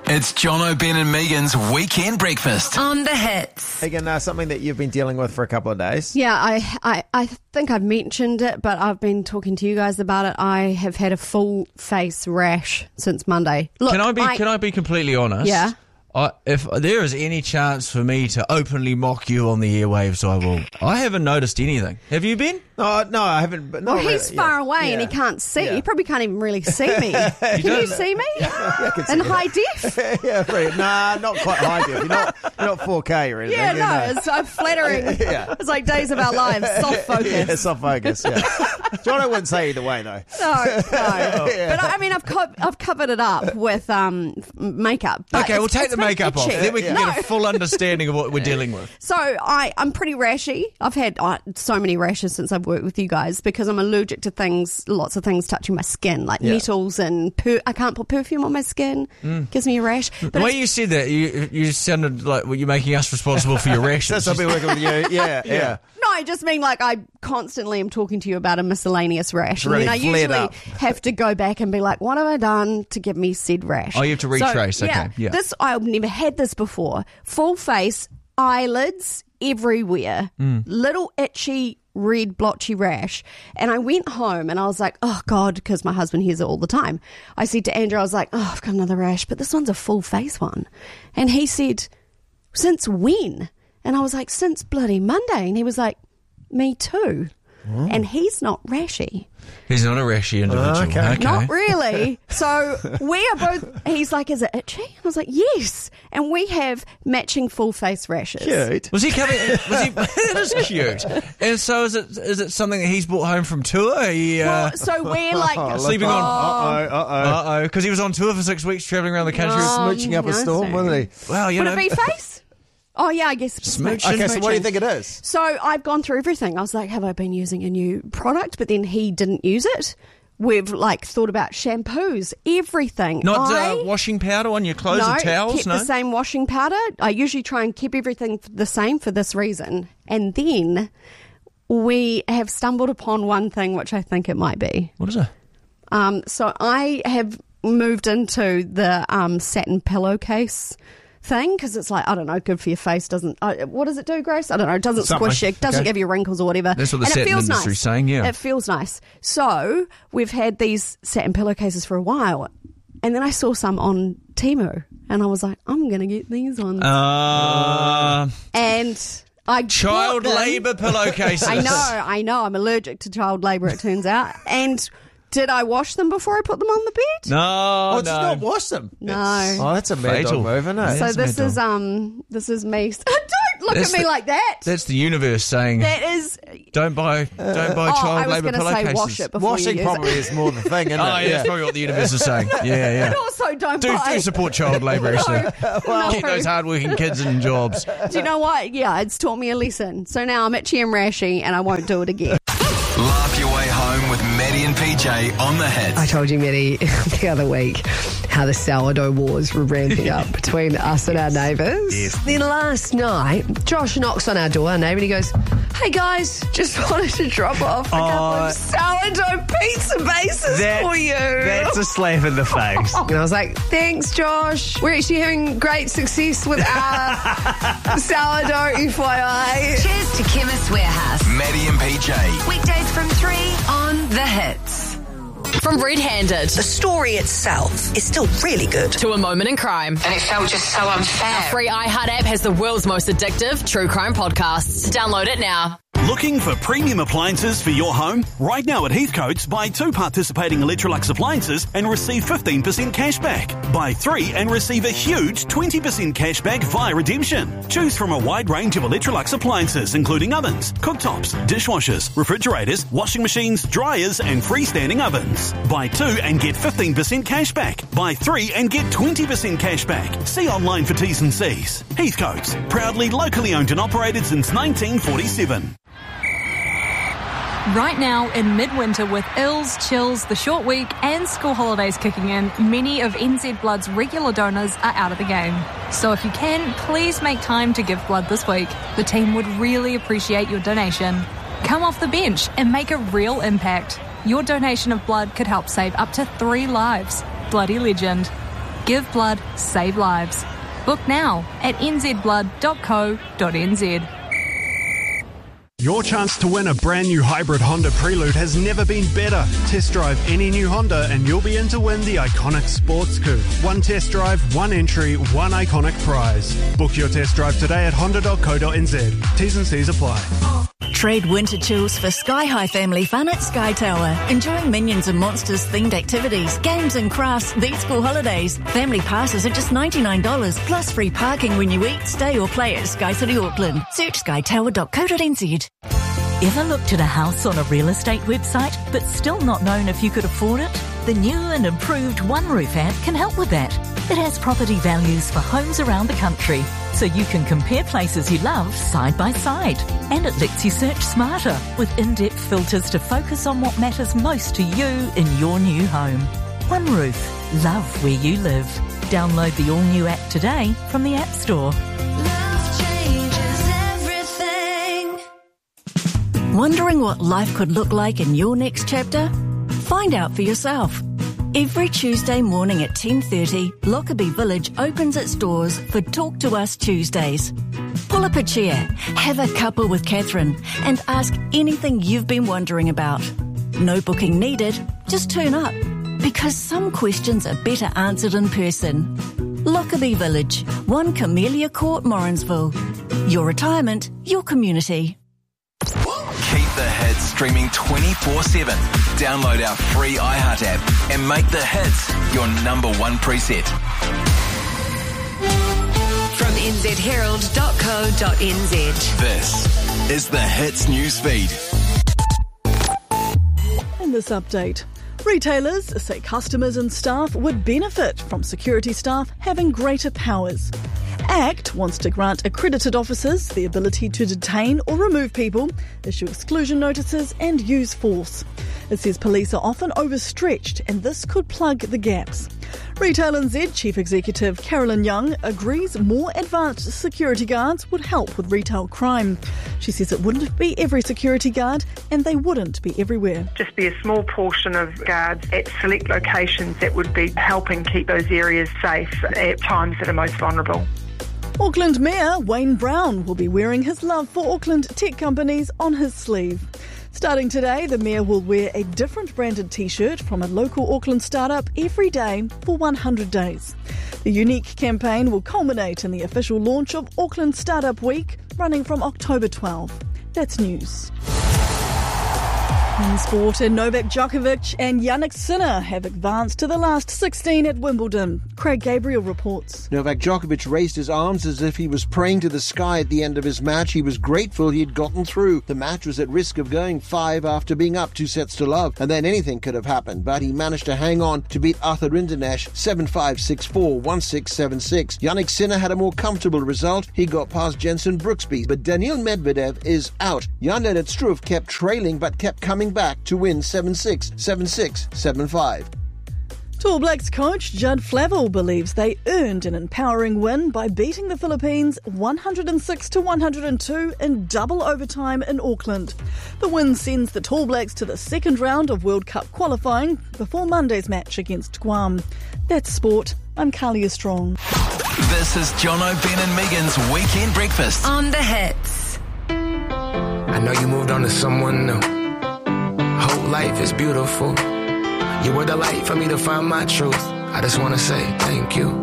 It's John O'Ben and Megan's Weekend Breakfast. On the Hits. Megan, something that you've been dealing with for a couple of days. Yeah, I think I've mentioned it, but I've been talking to you guys about it. I have had a full face rash since Monday. Look, Can I be completely honest? Yeah. If there is any chance for me to openly mock you on the airwaves, I will. I haven't noticed anything. Have you been? No, I haven't. But Well, he's far away and he can't see. Yeah. He probably can't even really see me. Can you see me? I can see In that. high def? Yeah, pretty. Nah, not quite high def. You're not 4K or anything. Yeah, you no, know. it's flattering. Yeah. It's like Days of Our Lives, soft focus. Yeah, soft focus, yeah. John, I wouldn't say either way, though. No. Yeah. But I mean, I've covered it up with makeup. But Okay, we'll take it's the makeup off. itchy. Then we can get a full understanding of what we're dealing with. So I'm pretty rashy. I've had so many rashes since I've worked with you guys because I'm allergic to lots of things touching my skin, like nettles and I can't put perfume on my skin. Gives me a rash. But The way you said that, you sounded like you're making us responsible for your rashes. That's I'll be working with you. Yeah. No, I just mean like I constantly am talking to you about a miscellaneous rash. Really and then I flared usually up. have to go back and be like, what have I done to give me said rash? Oh, you have to retrace, So, okay, yeah. I've never had this before. Full face, eyelids everywhere, little itchy red blotchy rash. And I went home and I was like, oh God, because my husband hears it all the time. I said to Andrew, I was like, oh, I've got another rash, but this one's a full face one. And he said, since when? And I was like, since bloody Monday. And he was like, me too. And he's not rashy. He's not a rashy individual. Okay. Not really. So we are both, he's like, is it itchy? And I was like, yes. And we have matching full face rashes. Cute. Was he coming? That is cute. And so is it something that he's brought home from tour? Well, so we're like, Sleeping on. Uh-oh. Because he was on tour for 6 weeks, travelling around the country. Smooching up a storm, wasn't he? Well, you would know. it be face? Oh, yeah, I guess. Smooch. Okay, so what do you think it is? So I've gone through everything. I was like, have I been using a new product? But then he didn't use it. We've like thought about shampoos, everything. Not washing powder on your clothes and towels? Kept No, the same washing powder. I usually try and keep everything the same for this reason. And then we have stumbled upon one thing which I think it might be. What is it? So I have moved into the satin pillowcase thing because it's like, I don't know, good for your face. Doesn't what does it do, Grace? I don't know. It doesn't squish you, doesn't give you wrinkles or whatever. That's what the and satin it feels industry's nice. saying, yeah. It feels nice. So we've had these satin pillowcases for a while, and then I saw some on Temu, and I was like, I'm going to get these ones. And I Child bought them. labour pillowcases. I know. I'm allergic to child labour, it turns out. And did I wash them before I put them on the bed? No, Oh, just not wash them. No. Oh, that's a mad Fatal. dog move, isn't it? So That's this is me. Don't look That's at me the- like that. That's the universe saying, That is. don't buy I child was labour going to say pillowcases. wash it before Washing you use probably it. is more the thing, isn't it? Oh, yeah, that's probably what the universe is saying. Yeah. And also, don't Do buy. support child labour, actually. No. Keep those hard-working kids in jobs. Do you know what? Yeah, it's taught me a lesson. So now I'm itchy and rashy, and I won't do it again. Laugh your way home with Maddie and PJ on the Hits. I told you, Maddie, the other week how the sourdough wars were ramping up between us and our neighbours. Yes. Then last night, Josh knocks on our door, our neighbour, and he goes, hey guys, just wanted to drop off a couple of sourdough pizza bases for you. That's a slap in the face. And I was like, thanks, Josh. We're actually having great success with our sourdough, FYI. Cheers to Chemist Warehouse. Maddie and PJ. Weekdays from 3 on The Hits. From Red Handed The story itself is still really good. to A Moment in Crime. And it felt just so unfair. Free iHeart app has the world's most addictive true crime podcasts. Download it now. Looking for premium appliances for your home? Right now at Heathcote's, buy 2 participating Electrolux appliances and receive 15% cash back. Buy 3 and receive a huge 20% cash back via redemption. Choose from a wide range of Electrolux appliances, including ovens, cooktops, dishwashers, refrigerators, washing machines, dryers, and freestanding ovens. Buy 2 and get 15% cash back. Buy 3 and get 20% cash back. See online for T's and C's. Heathcote's, proudly locally owned and operated since 1947. Right now, in midwinter, with ills, chills, the short week and school holidays kicking in, many of NZ Blood's regular donors are out of the game. So if you can, please make time to give blood this week. The team would really appreciate your donation. Come off the bench and make a real impact. Your donation of blood could help save up to 3 lives. Bloody legend. Give blood, save lives. Book now at nzblood.co.nz. Your chance to win a brand new hybrid Honda Prelude has never been better. Test drive any new Honda and you'll be in to win the iconic sports coupe. One test drive, one entry, one iconic prize. Book your test drive today at honda.co.nz. T's and C's apply. Trade winter chills for Sky High family fun at Sky Tower. Enjoying Minions and Monsters themed activities, games and crafts these school holidays. Family passes are just $99 plus free parking when you eat, stay or play at Sky City Auckland. Search skytower.co.nz. Ever looked at a house on a real estate website but still not known if you could afford it? The new and improved One Roof app can help with that. It has property values for homes around the country, so you can compare places you love side by side. And it lets you search smarter with in-depth filters to focus on what matters most to you in your new home. One Roof. Love where you live. Download the all-new app today from the App Store. Wondering what life could look like in your next chapter? Find out for yourself. Every Tuesday morning at 10:30, Lockerbie Village opens its doors for Talk to Us Tuesdays. Pull up a chair, have a cuppa with Catherine, and ask anything you've been wondering about. No booking needed, just turn up, because some questions are better answered in person. Lockerbie Village, 1 Camellia Court, Morrinsville. Your retirement, your community. Keep the hits streaming 24/7. Download our free iHeart app and make the hits your number one preset. From nzherald.co.nz. This is the Hits newsfeed. In this update, retailers say customers and staff would benefit from security staff having greater powers. ACT wants to grant accredited officers the ability to detain or remove people, issue exclusion notices and use force. It says police are often overstretched and this could plug the gaps. Retail NZ Chief Executive Carolyn Young agrees more advanced security guards would help with retail crime. She says it wouldn't be every security guard and they wouldn't be everywhere. Just be a small portion of guards at select locations that would be helping keep those areas safe at times that are most vulnerable. Auckland Mayor Wayne Brown will be wearing his love for Auckland tech companies on his sleeve. Starting today, the Mayor will wear a different branded T-shirt from a local Auckland startup every day for 100 days. The unique campaign will culminate in the official launch of Auckland Startup Week, running from October 12. That's news. In sport, Novak Djokovic and Jannik Sinner have advanced to the last 16 at Wimbledon. Craig Gabriel reports. Novak Djokovic raised his arms as if he was praying to the sky at the end of his match. He was grateful he had gotten through. The match was at risk of going 5 after being up 2-0, and then anything could have happened, but he managed to hang on to beat Arthur Rinderknecht 7-5, 6-4, 1-6, 7-6. Jannik Sinner had a more comfortable result. He got past Jenson Brooksby, but Daniil Medvedev is out. Jan-Lennart Struff kept trailing but kept coming back to win 7-6, 7-6, 7-5. Tall Blacks coach Judd Flavel believes they earned an empowering win by beating the Philippines 106-102 in double overtime in Auckland. The win sends the Tall Blacks to the second round of World Cup qualifying before Monday's match against Guam. That's sport. I'm Kalia Strong. This is John O'Ben and Megan's Weekend Breakfast. On the Hits. I know you moved on to someone new. Whole life is beautiful. You were the light for me to find my truth. I just want to say thank you.